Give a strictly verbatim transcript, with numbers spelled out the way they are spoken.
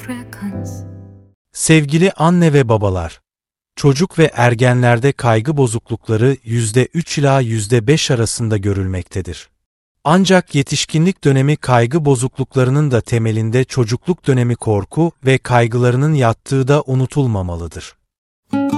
Sevgili anne ve babalar, çocuk ve ergenlerde kaygı bozuklukları yüzde üç ila yüzde beş arasında görülmektedir. Ancak yetişkinlik dönemi kaygı bozukluklarının da temelinde çocukluk dönemi korku ve kaygılarının yattığı da unutulmamalıdır.